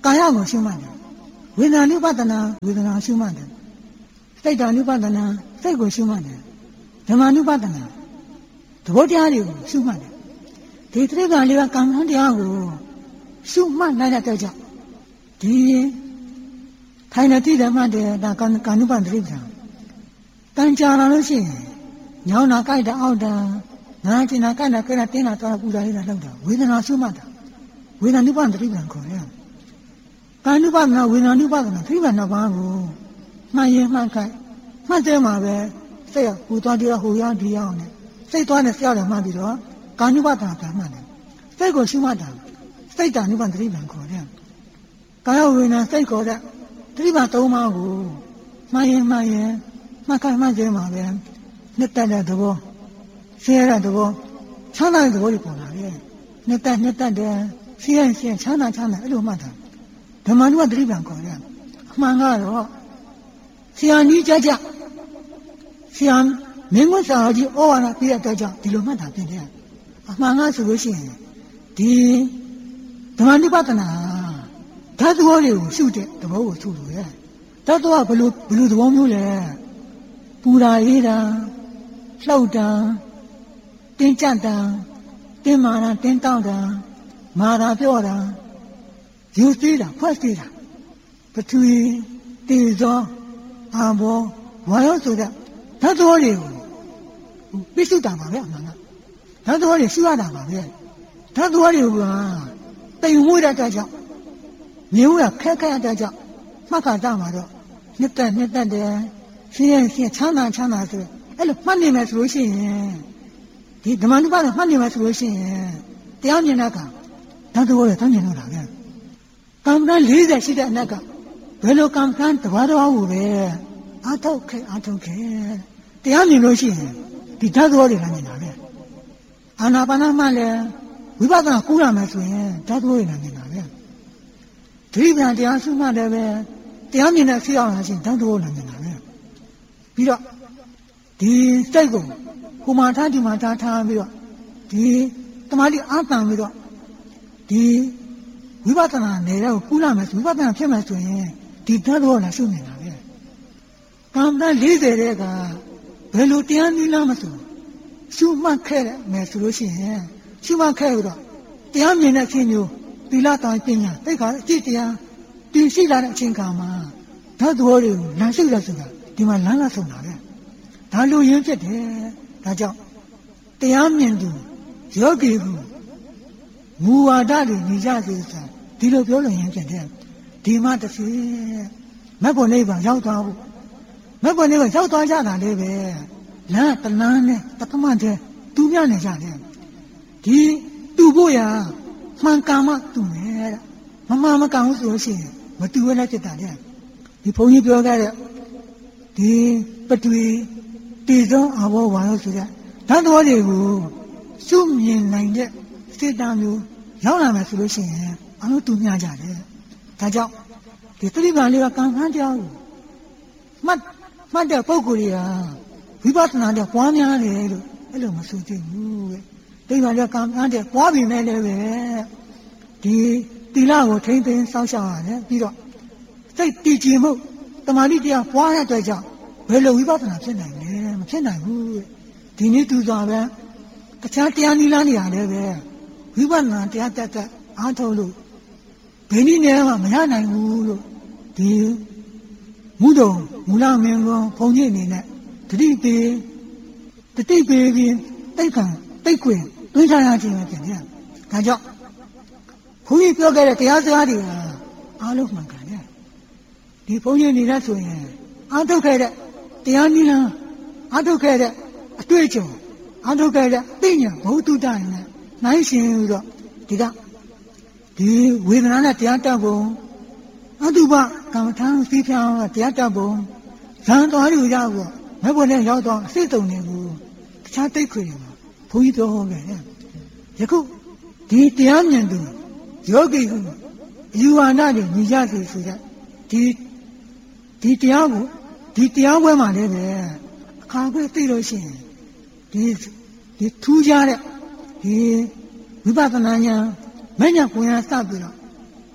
ကာယကိုရှုမှတ်တယ်ဝေဒနာနုပဒနာဝေဒနာရှုမှတ်တယ်စိတ်ဓာနုပဒနာစိတ်ကိုရှုမှတ်တယ်ဓမ္မနုပဒနာသဘောတရားတွေကိုရှုမှတ်တယ်ဒီသတိပ္ပံလေးကကံမှန်းတရားကိုရှုမှတ်နိုင်တဲ့ကြောင့်ဒီထိုင်နေတည်တယ်မှတ်တယ်ဒါကံနုပဒသတိပ္ပံတန်ကြာလာလို့ရှိရင်ညောင်းတာကြိုက်တာအောက်တာနာကျင်တာကြိုက်တာကြိုက်တာတင်းတာသွားတာပူတာလေးတာလောက်တာဝေဒနာရှုမှတ်တာဝေဒနာနုပဒသတိပ္ပံခေါ်တယ်ကံနုပဒနာဝေဒနာနုပဒနာသတိပ္ပံနှစ်ပါးကိုမှတ်ရင်မှတ်ခိုက်မှတ်တယ်မှာပဲစိတ်ကပူသွားပြီးတော့ဟိုရောက်ဒီရောက်နေစိတ်သွားနဲ့ဆရာတယ်မှတ်ပြီးတော့ကာနုပဒနာကမှတ်တယ်စိတ်ကိုရှုမှတ်တာစိတ်တ ानु ပသတိပံခေါ်တယ်ကာယဝေဒနာစိတ်ခေါ်တဲ့သတိပံသုံးပါးကိုမှတ်ရင်မှတ်ခိုက်မှတ်ခြင်းမှာပဲနှစ်သက်တဲ့သဘောဆင်းရဲတဲ့သဘောချမ်းသာတဲ့သဘောတွေပေါ်လာတယ်နှစ်သက်တဲ့ဆင်းရဲချမ်းသာအဲ့လိုမှတ်တာဓမ္မ ानु ပသတိပံခေါ်တယ်အမှန်ကတော့ဆရာနီးကြဆရာမင်းမဆရာကြီးဩဝါဒပြတဲ့အတွက်ကြောင့်ဒီလိုမှတ်တာဖြစ်တယ်အမှန်ကဆိုလို့ရှိရင်ဒီဓမ္မ ानु ပဒနာဓာတ်သဘောတွေကိုရှုတဲ့သဘောကိုရှုလို့ရဓာတ်သဘောကဘယ်လိုသဘောမျိုးလဲပူတာအေးတာလှုပ်တာတင်းကြပ်တာတင်းမာတာတင်းတောင့်တာမာတာပြောတာယူသေးတာဖွက်သေးတာပထဝီတေဇောအာဘောဝါယောဆိုတဲ့ဓာတ်သဘောတွေကိုပိစုတာပါပဲအမှန်ကဓာတ်သဘောတွေရှုရတာပါပဲဓာတ်သဘောတွေကတိမ်မွေးတဲ့ကြောင့်မျိုးရခက်တဲ့ကြောင့်မှတ်ခါတာမှာတော့နှစ်သက်တယ်ရှင်းချမ်းသာဆိုအဲ့လိုမှတ်နေမယ်ဆိုလို့ရှိရင်ဒီဓမ္မ ानु ပဒမှတ်နေမယ်ဆိုလို့ရှိရင်တရားမြင်တဲ့အခါဓာတ်သဘောတွေတောင်းကျင်လို့တာပဲကံကံ40ရှိတဲ့အနက်ကဘယ်လိုကံကံတဘာတော်ကိုပဲအာထုတ်ခဲ့တရားမြင်လို့ရှိရင်ဒီဓာတ်သဘောတွေကမြင်တာပဲအာနာပါနမှလည်းဝိပဿနာကူးရမယ်ဆိုရင်ဓာတ်သဘောတွေမြင်တာပဲဒိဋ္ဌိတရားရှုမှလည်းပဲတရားမြင်တဲ့ဖြစ်အောင်လာရှင်ဓာတ်သဘောတွေမြင်တာပဲပြီးတော့ဒီစိတ်ကိုဟိုမှာထားဒီမှာထားပြီးတော့ဒီတမာတိအာသံပြီးတော့ဒီဝိပဿနာနေတဲ့ကိုကူးလာမယ်ဆိုဝိပဿနာဖြစ်မယ်ဆိုရင်ဒီဓာတ်သဘောလာရှုနေတာပဲကံတန်း40တဲ့ကဘယ်လိုတရားနည်းလားမဆိုရှုမှတ်ခဲ့မယ်ဆိုလို့ရှိရင်ရှုမှတ်ခဲ့ပြီးတော့တရားမြင်တဲ့အခြင်းမျိုးသီလတောင်ပညာသိက္ခာအကျင့်တရားတည်ရှိလာတဲ့အချိန်ခါမှာဓာတ်သဘောတွေကိုလမ်းရှုရဆိုတာဒီမှာလမ်းလာဆုံးတာပဲဒါလိုရင်းဖြစ်တယ်ဒါကြောင့်တရားမြင်သူယောဂီကမူဝါဒတွေညီကြစေဆိုတာဒီလိုပြောလို့ရင်းဖြစ်တယ်ဒီမှာတစ်စီမက်ဖို့နိဗ္ဗာန်ရောက်သွားဖို့မက်ဖို့နိဗ္ဗာန်ရောက်သွားကြတာလည်းပဲလမ်းတလန်းနဲ့တက္ကမတဲ့သူမြနေကြတယ်ဒီသူ့ဖို့ရမှန်ကန်မှသူ့မယ်တဲ့မကန်ဘူးဆိုလို့ရှိရင်မတူရလည်းဖြစ်တာတဲ့ဒီဘုန်းကြီးပြောခဲ့တဲ့ဒီပထဝီတေဇောအာဘောဝါယောဆိုတဲ့ဓာတ်တော်တွေကိုရှုမြင်နိုင်တဲ့စေတမျိုးရောက်လာမယ်ဆိုလို့ရှိရင်အလုံးတူမြကြတယ်ဒါကြောင့်ဒီသတိပ္ပံလေးကကံကံတရားကိုမှတ်တဲ့ပုဂ္ဂိုလ်တွေကဝိပဿနာတဲ့ပွားများတယ်လို့အဲ့လိုမဆိုသေးဘူးတဲ့ဒီမှာလည်းကံကံတဲ့ပွားပြီးမဲ့လည်းပဲဒီသီလကိုထိမ့်သိမ်းစောင့်ရှောက်ရတယ်ပြီးတော့စိတ်တည်ကြည်မှုတမာတိတရားပွားရတဲ့ကြောင့်ဘယ်လိုဝိပဿနာဖြစ်နိုင်လဲမဖြစ်နိုင်ဘူးတဲ့ဒီနေ့သူစွာပဲတခြားတရားနည်းလမ်းတွေရတယ်ပဲဝိပဿနာတရားတက်အားထုတ်လို့ဘယ်နည်းနဲ့မှမရနိုင်ဘူးလို့ဒီမူတော်မူလမင်းကဘုန်းကြီးအနေနဲ့တတိပေးပြီးတိတ်ခွင်တွင်းထားရခြင်းပဲဖြစ်တယ်ဒါကြောင့်ဘုန်းကြီးပြောခဲ့တဲ့တရားစကားတွေအားလုံးမှန်ကန်တယ်ဒီဘုန်းကြီးနေရဆိုရင်အားထုတ်ခဲ့တဲ့တရားနည်းလမ်းအားထုတ်ခဲ့တဲ့အတွေ့အကြုံအားထုတ်ခဲ့တဲ့သိဉာဏ်ဘုဒ္ဓတိုင်းနဲ့နိုင်ရှင်ပြီးတော့ဒီဝေဒနာနဲ့တရားတတ်ပုံအတုပကမ္မထာသိဖြောင်းတရားတတ်ပုံဇန်တော်တွေရောက်တော့မဘုံနဲ့ရောက်တော့အစိတ်တုံတွေကိုတခြားတိတ်ခွေတွေမှာဘုန်းကြီးတော်ဟောခဲ့တယ်ယခုဒီတရားမြင်သူယောဂီကအယူဝါဒတွေညီကြစေဆိုတဲ့ဒီတရားကိုဒီတရားပွဲမှာလည်းပဲအခါခွင့်သိလို့ရှိရင်ဒီထူးခြားတဲ့ဒီဝိပဿနာဉာဏ်မဉ္ဇဉ်ကိုယ်ရစပြီးတော့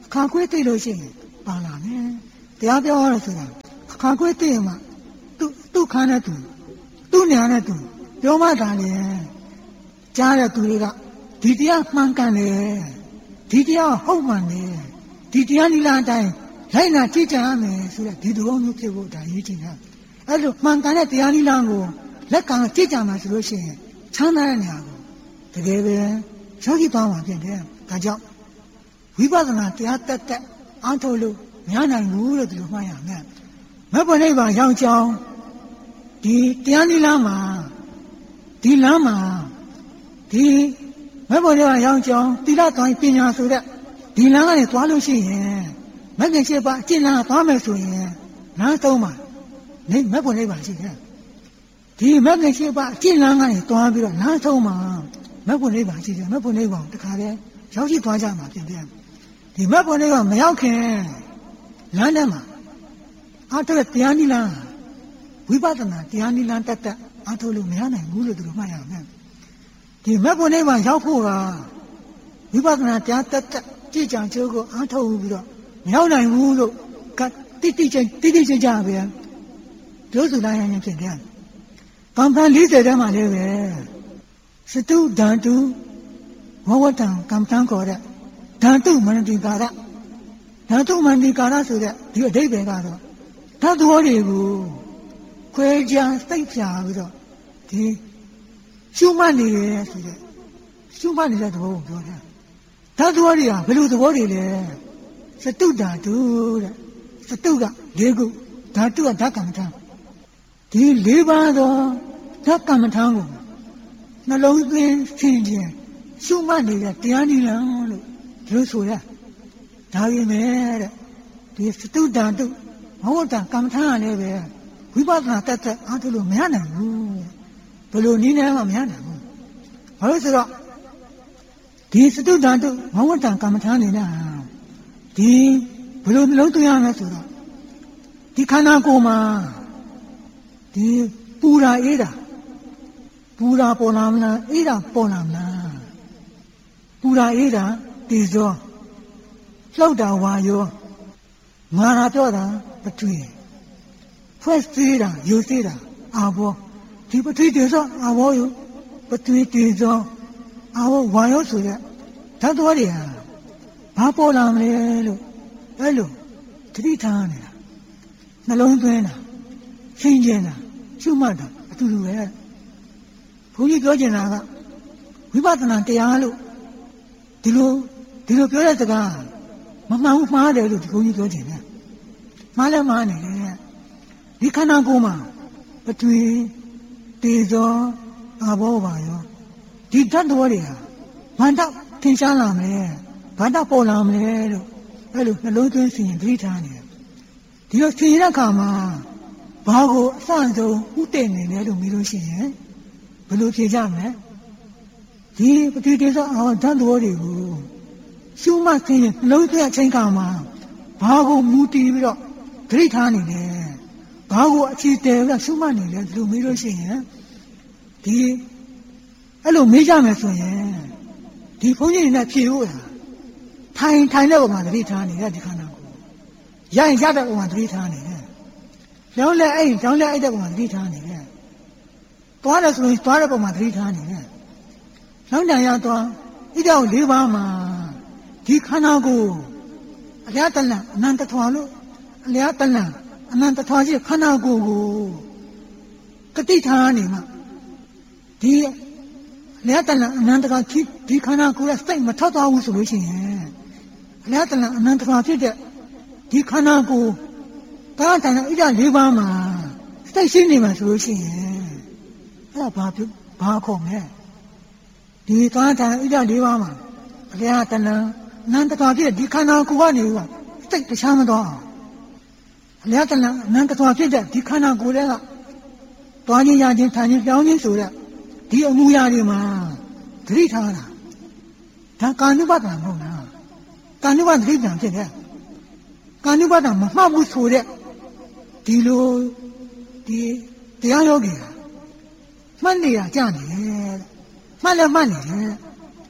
အခါခွေးသိလို့ရှိရင်ပါလာမယ်တရားပြောရဆိုတာအခါခွေးသိရင်မှသူ့ခန်းနဲ့သူ့ညာနဲ့သူပြောမှသာလေကြားတဲ့သူတွေကဒီတရားမှန်ကန်တယ်ဒီတရားဟုတ်မှန်တယ်ဒီတရားနိလအတိုင်းလိုက်နာကြည့်ကြရမယ်ဆိုတဲ့ဒီသဘောမျိုးဖြစ်ဖို့ဒါရေးချင်တာအဲ့လိုမှန်ကန်တဲ့တရားနိလကိုလက်ကကြည့်ကြမှာဆိုလို့ရှိရင်ချမ်းသာတဲ့နေရာကိုတကယ်ပဲယောဂီသွားမှာဖြစ်တယ်ဒါကြောင့်ဝိပဿနာတရားတက်အားထုတ်လို့မရနိုင်ဘူးလို့ဒီလိုမှတ်ရမယ်မဘုနိဗ္ဗာန်ရောက်ကြောင်းဒီတရားနိလမှာဒီလမ်းမှာဒီမဘုနိဗ္ဗာန်ရောက်ကြောင်းသီလသွန်ပညာဆိုတဲ့ဒီလမ်းကနေသွားလို့ရှိရင်မဂ္ဂင်7ပါးအကျဉ်းလမ်းသွားမယ်ဆိုရင်လမ်း3ပါနေမဘုနိဗ္ဗာန်ရှိတယ်ဒီမဂ္ဂင်7ပါးအကျဉ်းလမ်းကနေသွားပြီးတော့လမ်း3ပါမဘုနိဗ္ဗာန်ရှိတယ်မဘုနိဗ္ဗာန်တခါတည်းရောက်ရှိသွားကြမှာဖြစ်တယ်ဒီမဘုနိဗ္ဗာန်မရောက်ခင်လမ်းထဲမှာအားထုတ်တရားနိလန်းဝိပဿနာတရားနိလန်းတက်အားထုတ်လို့မရနိုင်ဘူးလို့သူတို့မှတ်ရမယ်ဒီမဘုနိဗ္ဗာန်ရောက်ဖို့ကဝိပဿနာတရားတက်ကြည်ကြံကျိုးကိုအားထုတ်ပြီးတော့မရောက်နိုင်ဘူးလို့တိတိကျကျပဲပြောဆိုလိုက်ရင်ဖြစ်တယ်ကမ္ဘာ40ထဲမှာလည်းပဲစတုဓာတုဝဝတံကမ္ဘာခေါ်တဲ့ဓာတုမနတိကာရဓာတုမနတိကာရဆိုတဲ့ဒီအဓိပ္ပာယ်ကတော့ဓာတ်သဘောတွေကိုခွဲခြားစိတ်ဖြာပြီးတော့ဒီရှုမှတ်နေတယ်ဆိုတဲ့ရှုမှတ်နေတဲ့သဘောကိုပြောတာဓာတ်သဘောတွေကဘယ်လိုသဘောတွေလဲစတုဓာတုတဲ့စတုက၄ခုဓာတုကဓာတ်ကမ္မထံဒီ၄ပါးသောဓာတ်ကမ္မထံကိုနှလုံးသွင်းဆင်ခြင်ရှုမှတ်နေတဲ့တရားနိလန်းလို့ဒီလိုဆိုရဒါပေမဲ့တဲ့ဒီစတုဓာတုဘဝတံကမ္မထံကလည်းပဲဝိပဿနာတက်အားထုတ်လို့မရနိုင်ဘူးဘယ်လိုနည်းနဲ့မှမရနိုင်ဘူးဘာလို့ဆိုတော့ဒီစတုဓာတုဘဝတံကမ္မထံနေတာဒီဘယ်လိုနှလုံးသွင်းရမလဲဆိုတော့ဒီခန္ဓာကိုယ်မှာဒီပူတာအေးတာပူတာပေါ်လာမလားအေးတာပေါ်လာမလားပူတာအေးတာဒီဇောလှုပ်တာဝါယောမာရာပြောတာပထဝီဖွဲ့စည်းတာယူစည်းတာအာဘောဒီပထဝီဒီဇောအာဘောယပထဝီဒီဇောအာဘောဝါယောဆိုတဲ့ဓာတ်တော်တွေဟာဘာပေါ်လာမလဲလို့အဲ့လိုသတိထားနေတာနှလုံးသွင်းတာရှင်းကျင်တာရှုမှတ်တာအတူတူပဲဘုန်းကြီးပြောချင်တာကဝိပဿနာတရားလို့ဒီလိုပြောတဲ့စကားမမှန်ဘူးမှားတယ်လို့ဒီဘုန်းကြီးပြောချင်တယ်မှားလဲမှားနေတယ်ဒီခန္ဓာကိုယ်မှာပထဝီတေဇောအာဘောပါရောဒီဓာတ်တော်တွေဟာဘာတော့သင်ရှားလာမလဲဘာတော့ပေါ်လာမလဲလို့အဲ့လိုနှလုံးသွင်းစီရင်သတိထားနေတယ်ဒီလိုသိရတဲ့အခါမှာဘာကိုအစအဆုံးဥတည်နေလဲလို့မေးလို့ရှိရင်ဘယ်လိုဖြေကြမလဲဒီပထဝီတေဇောအာဘောဓာတ်တော်တွေကိုရှုမှတ်ခြင်းနှလုံးသွင်းအချိန်ခါမှာဘာကိုမူတည်ပြီးတော့သတိထားနေလဲဘာကိုအခြေတည်ပြီးတော့ရှုမှတ်နေလဲဒီလိုမေးလို့ရှိရင်ဒီအဲ့လိုမေးကြမယ်ဆိုရင်ဒီဘုန်းကြီးတွေနဲ့ဖြေဖို့ထိုင်တဲ့ပုံမှာသတိထားနေတဲ့ဒီခန္ဓာကိုရရင်ရတဲ့ပုံမှာသတိထားနေတယ်ကြောင်းလဲအဲ့တဲ့ပုံမှာသတိထားနေတယ်သွားတယ်ဆိုရင်သွားတဲ့ပုံမှာသတိထားနေတယ်နောက်တန်ရသွားဣဒ္ဓ၄ပါးမှာဒီခန္ဓာကိုအလျားတလန့်အနန္တထွာလို့အလျားတလန့်အနန္တထွာရှိခန္ဓာကိုကတိထားနေမှာဒီအလျားတလန့်အနန္တထွာဒီခန္ဓာကိုရဲ့စိတ်မထောက်သွားဘူးဆိုလို့ရှိရင်အလျားတလန့်အနန္တထွာဖြစ်တဲ့ဒီခန္ဓာကိုတာတန်ဣဒ္ဓ၄ပါးမှာစိတ်ရှိနေမှာဆိုလို့ရှိရင်အဲ့ဒါဘာခေါ်မလဲဒီတာတန်ဣဒ္ဓ၄ပါးမှာအလျားတလန့်နန္တထွာဖြစ်ဒီခန္ဓာကိုယ်ကနေကစိတ်တခြားမသွားအောင်အလျားတလန့်နန္တထွာဖြစ်တဲ့ဒီခန္ဓာကိုယ်တွေကတွားခြင်းရခြင်းထိုင်ခြင်းပြောင်းခြင်းဆိုတဲ့ဒီအမှုရာတွေမှာသတိထားတာဒါကာနုပဒနာမဟုတ်လားကာနုပဒသတိပြန်ဖြစ်တယ်ကာနုပဒနာမမှတ်ဘူးဆိုတဲ့ဒီလိုဒီတရားယောဂီမှတ်နေရကြနေတယ်မှတ်လည်းမှတ်နေတယ်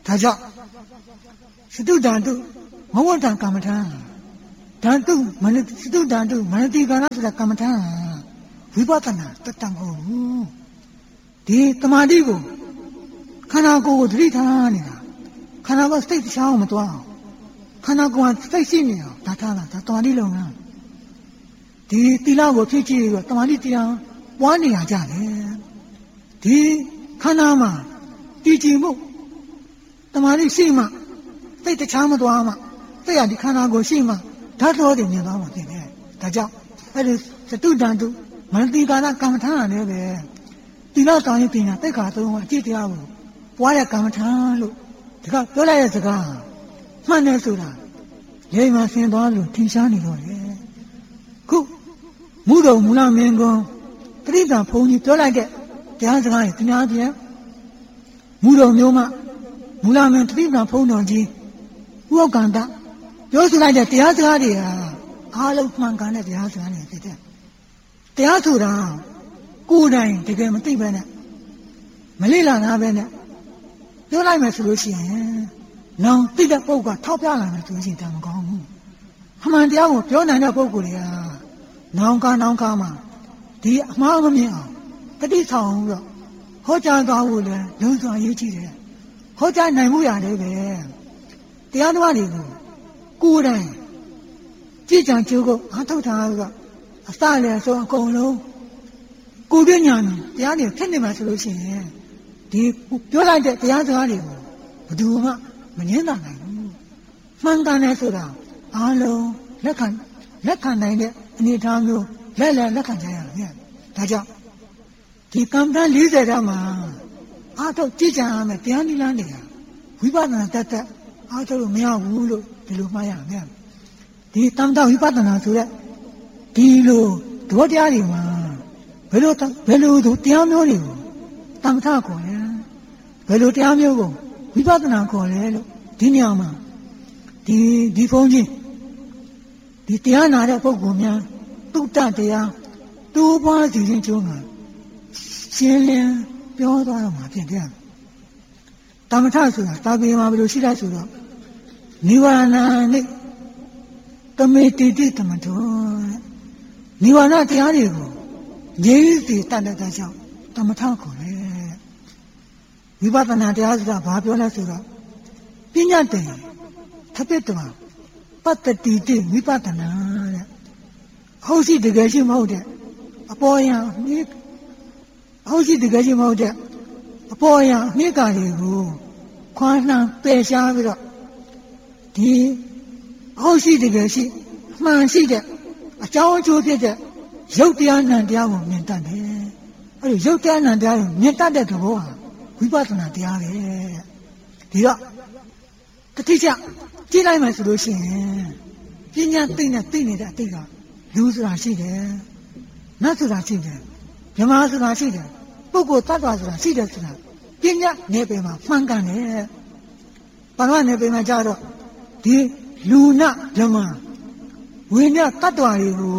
ဒါကြောင့်စတုတံတုမဝတ္တကမ္မထံဓာတုမနစတုတံတုမနတိကာရဆိုတာကမ္မထံဝိပဿနာတတ်တံကိုဒီတမာတိကိုခန္ဓာကိုယ်ကိုသတိထားနေတာခန္ဓာကစိတ်ချောင်းမသွားအောင်ခန္ဓာကိုယ်ကစိတ်ရှိနေအောင်ဒါထားတာဒါတမာတိလုံလားဒီသီလကိုဖြည့်ကြည့်ပြီးတော့တမာတိတရားပွားနေရကြတယ်ဒီခန္ဓာမှာတည်ကြည်မှုတမာတိရှိမှစိတ်တခြားမသွားမှစိတ်ရဒီခန္ဓာကိုယ်ရှိမှဓာတ်တော်တွေမြင်သွားမှဖြစ်တယ်ဒါကြောင့်အဲ့ဒီစတုတံတုမနတိကာရကမ္မထံလည်းပဲသီလတောင်းရင်ပညာသိက္ခာသုံးပါအကျင့်တရားကိုပွားရကမ္မထံလို့ဒီကပြောလိုက်တဲ့စကားမှန်တယ်ဆိုတာလေမှာဆင်သွားလို့ထင်ရှားနေတော့လေခုမူတော်မူလမင်းကွန်းတတိတံဘုန်းကြီးပြောလိုက်တဲ့တရားစကားတွေသူများပြန်မူတော်မျိုးမှမူလမင်းတတိတံဘုန်းတော်ကြီးဥက္ကန္တပြောဆိုလိုက်တဲ့တရားစကားတွေဟာအားလုံးမှန်ကန်တဲ့တရားစကားတွေဖြစ်တဲ့တရားဆိုတာကိုယ်တိုင်တကယ်မသိပဲနဲ့မလေ့လာနာပဲနဲ့ပြောလိုက်မယ်ဆိုလို့ရှိရင်နောင်သိတဲ့ပုဂ္ဂိုလ်ကထောက်ပြလာမယ်ဆိုရင်တမကောင်းဘူးအမှန်တရားကိုပြောနိုင်တဲ့ပုဂ္ဂိုလ်တွေကနောင်ကမှဒီအမှားမမြင်အောင်တတိဆောင်ပြီးတော့ဟောကြားသွားဖို့လည်းလုံးစွာရေးကြည့်တယ်ဟောကြားနိုင်မှုရတယ်ပဲတရားတော်တွေကိုကိုယ်တိုင်ကြည်ကြံကြိုးကိုအားထုတ်ထားပြီးတော့အစလည်းဆိုအကုန်လုံးကိုယ်ပြညာနဲ့တရားတွေဖြစ်နေမှာဆိုလို့ရှိရင်ဒီပြောလိုက်တဲ့တရားစကားတွေကိုဘယ်သူမှမငင်းတာနိုင်ဘူးမှန်ကန်တယ်ဆိုတာအားလုံးလက်ခံနိုင်တဲ့အနေအထားမျိုးလက်ခံကြရမယ်ဒါကြောင့်ဒီကမ္မဋ္ဌာန်း40တာမှာအားထုတ်ကြည်ကြံရမယ်တရားနိလန်းတွေကဝိပဿနာတတ်အားထုတ်လို့မရဘူးလို့ဒီလိုမှားရမယ်ဒီတမ္မတဝိပဿနာဆိုတဲ့ဒီလိုသဘောတရားတွေမှာဘယ်လိုတရားမျိုးတွေကိုတမ္မထခေါ်လဲဘယ်လိုတရားမျိုးကိုဝိပဿနာခေါ်လဲလို့ဒီနေရာမှာဒီဘုန်းကြီးဒီတရားနာတဲ့ပုဂ္ဂိုလ်များတုတ္တတရားတိုးပွားစီခြင်းကျိုးမှာရှင်းလင်းပြောသွားတော့မှာဖြစ်တယ်တမ္မထဆိုတာတာပေမှာဘယ်လိုရှိလဲဆိုတော့နိဗ္ဗာန်နဲ့တမေတိတိတမထောနိဗ္ဗာန်တရားတွေကိုငြိမ်းစေတတ်တဲ့ကြောင့်တမထခေါ်တယ်ဝိပဿနာတရားဆိုတာဘာပြောလဲဆိုတော့ပညာတည်းသပိတ္တဝပတ္တတိတိဝိပဿနာတဲ့ဟုတ်ရှိတကယ်ရှိမဟုတ်တဲ့အပေါ်ယံဟုတ်ရှိတကယ်ရှိမဟုတ်တဲ့အပေါ်ယံမိကာတွေကိုခွာနှံပယ်ရှားပြီးတော့ဒီဟုတ်ရှိတကယ်ရှိမှန်ရှိတဲ့အကြောင်းအကျိုးဖြစ်တဲ့ရုပ်တရားနံတရားကိုမြင်တတ်တယ်အဲ့ဒီရုပ်တရားနံတရားကိုမြင်တတ်တဲ့သဘောဟာဝိပဿနာတရားပဲဒီတော့တတိယကြည့်လိုက်မှဆိုလို့ရှိရင်ပညာသိနေတဲ့အတိတ်ကလူဆိုတာရှိတယ်နတ်ဆိုတာရှိတယ်မြမဆိုတာရှိတယ်ပုဂ္ဂိုလ်တ attva ဆိုတာရှိတယ်ဆိုတာပညာနယ်ပယ်မှာမှန်ကန်တယ်ဘာလို့နယ်ပယ်မှာကြတော့ဒီလူနာမြမဝိညာဉ်တ attva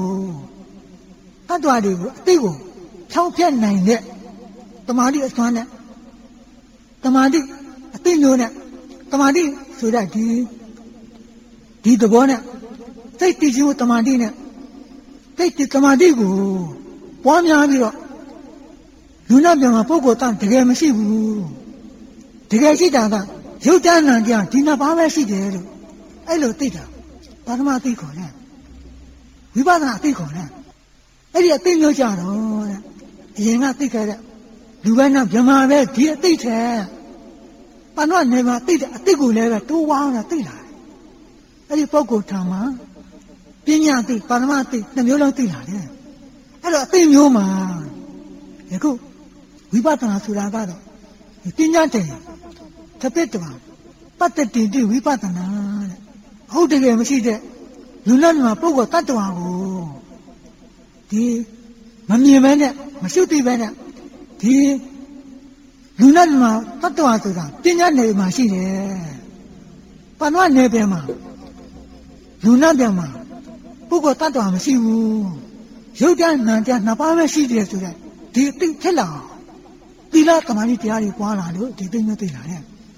တွေကိုအတိတ်ကိုဖြောင်းဖျက်နိုင်တဲ့တမာတိအစွမ်းနဲ့တမာတိအသိမျိုးနဲ့တမာတိဆိုတဲ့ဒီသဘောနဲ့စိတ်တည်ခြင်းတမာတိနဲ့စိတ်တမာတိကိုပွားများပြီးတော့လူနာပြန်မှာပုဂ္ဂိုလ်တန်တကယ်မရှိဘူးတကယ်ရှိတာကရုပ်တဏ္ဍာတရားဒီနှစ်ပါးပဲရှိတယ်လို့အဲ့လိုသိတာပထမသိခေါ်တယ်ဝိပဿနာသိခေါ်တယ်အဲ့ဒီအသိမျိုးကြတော့တဲ့အရင်ကသိခဲ့တဲ့လူပဲနဲ့ဗြဟ္မာပဲဒီအသိထဲပဏ္ဏနေမှာသိတဲ့အသိကိုလည်းပဲတိုးဝါးတာသိလာတယ်အဲ့ဒီပုဂ္ဂိုလ်ထံမှာပညာသိပါရမသိနှစ်မျိုးလုံးသိလာတယ်အဲ့တော့အသိမျိုးမှာယခုဝိပဿနာဆိုတာကတော့ပညာတည်းသပိတ္တဝပတ္တတိတိဝိပဿနာတဲ့ဟုတ်တကယ်မရှိတဲ့လူလက်မှာပုဂ္ဂိုလ်တ attva ကိုဒီမမြင်ပဲနဲ့မရှုသိပဲနဲ့ဒီလူလက်မှာတ attva ဆိုတာပညာနယ်မှာရှိတယ်ပဏ္ဏနယ်ပြန်မှာလူနာပြန်မှာပုဂ္ဂိုလ်တ attva မရှိဘူးရုပ်တဏ္ဍာတရားနှစ်ပါးပဲရှိတယ်ဆိုတဲ့ဒီအသိဖြစ်လာသီလသမာဓိတရားတွေပွားလာလို့ဒီသိမျိုးသိလာတယ်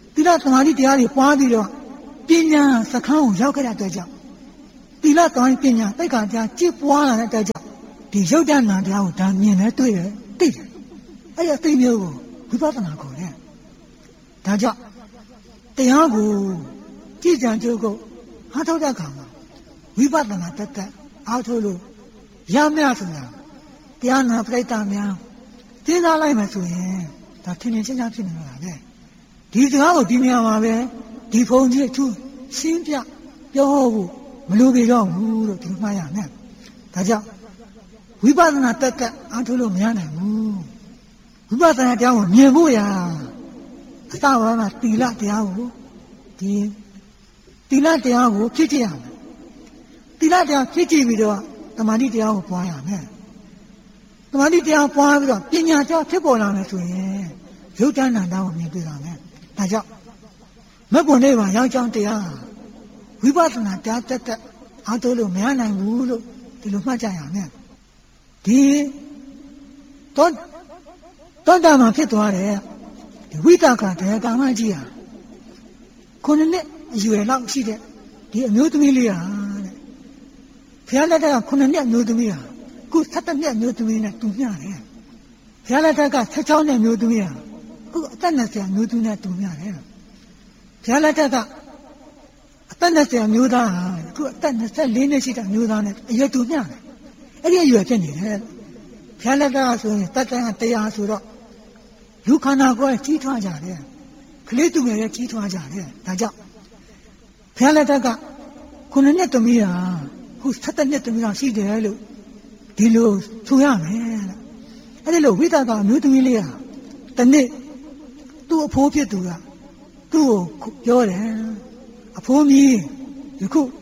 သီလသမာဓိတရားတွေပွားပြီးတော့ပညာစခန်းကိုရောက်ခဲ့တဲ့အတွက်ကြောင့်သီလသမာဓိပညာသိက္ခာတရားကျင့်ပွားလာတဲ့အတွက်ကြောင့်ဒီယုတ်တဏ္ဏတရားကိုဒါမြင်တယ်တွေ့တယ်သိတယ်အဲ့ဒီအသိမျိုးကိုဝိပဿနာခေါ်တယ်ဒါကြောင့်တရားကိုကြည်ကြံကြုတ်ကိုအားထုတ်တဲ့အခါမှာဝိပဿနာတက်တက်အားထုတ်လို့ရမယ်ဆိုတာတရားနာပရိသတ်များသိသားလိုက်မှဆိုရင်ဒါထင်ထင်ရှားရှားဖြစ်နေမှာပဲဒီစကားကိုဒီနေရာမှာပဲဒီဘုံကြီးအထူးရှင်းပြပြောဖို့မလိုပေတော့ဘူးလို့ဒီမှားရမယ်ဒါကြောင့်ဝိပဿနာတက်တက်အားထုတ်လို့မရနိုင်ဘူးဝိပဿနာတရားကိုမြင်ဖို့ရာအစဝါမှာသီလတရားကိုဒီသီလတရားကိုဖြစ်ကြရမယ်သီလတရားဖြစ်ကြည့်ပြီးတော့သမာဓိတရားကိုပွားရမယ်သမာဓိတရားပွားပြီးတော့ပညာတရားဖြစ်ပေါ်လာမယ်ဆိုရင်ယုတ်တဏ္ဏတရားကိုမြင်တွေ့ရမယ်ဒါကြောင့်မဂ္ဂင်လေးပါရောက်ကြောင်းတရားဝိပဿနာတရားတက်တက်အားထုတ်လို့မရနိုင်ဘူးလို့ဒီလိုမှတ်ကြရမယ်ဒီသောတာပန်ဖြစ်သွားတဲ့ဝိတကတရားကာမကြီးဟာခုနှစ်အရွယ်လောက်ရှိတဲ့ဒီအမျိုးသမီးလေးဟာတဲ့ဘုရားလက်ထက်ကခုနှစ်အမျိုးသမီးဟာခု17နှစ်အမျိုးသမီးနဲ့တူမျှတယ်ဘုရားလက်ထက်က16နှစ်အမျိုးသမီးဟာခုအသက်20အမျိုးသမီးနဲ့တူမျှတယ်ဘုရားလက်ထက်ကအသက်20အမျိုးသားဟာခုအသက်24နှစ်ရှိတဲ့အမျိုးသားနဲ့အရွယ်တူမျှတယ်အဲ့ဒီအရွယ်ဖြစ်နေတယ်ဘုရားလက်ကဆိုရင်တတ်တဲ့တရားဆိုတော့လူခန္ဓာကိုယ်ကြီးထွားကြတယ်ကလေးသူငယ်ရဲ့ကြီးထွားကြတယ်ဒါကြောင့်ဘုရားလက်ကခုနှစ်သမီးဟာခု17နှစ်သမီးလောက်ရှိတယ်လို့ဒီလိုဆိုရမယ်အဲ့ဒီလိုဝိသကအမျိုးသမီးလေးဟာတနေ့သူ့အဖိုးဖြစ်သူကသူ့ကိုပြောတယ်အဖိုးမီးယခု